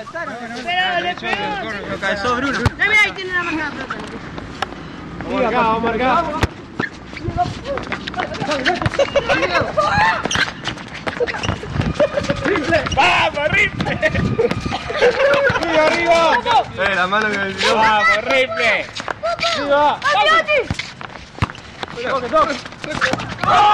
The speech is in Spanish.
Pero le pegó. Lo calzó Bruno. Mira, ahí tiene la mano de pelota. Vamos marcado. ¡Vamos, Rifle! ¡Arriba, arriba! La mano que me dio. ¡Vamos, Rifle! ¡Arriba! ¡Mati! ¡Toque, toque! ¡Oh!